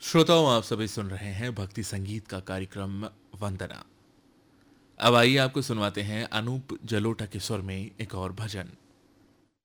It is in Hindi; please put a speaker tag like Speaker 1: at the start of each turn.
Speaker 1: श्रोताओं, आप सभी सुन रहे हैं भक्ति संगीत का कार्यक्रम वंदना। अब आइए आपको सुनवाते हैं अनूप जलोटा के स्वर में एक और भजन।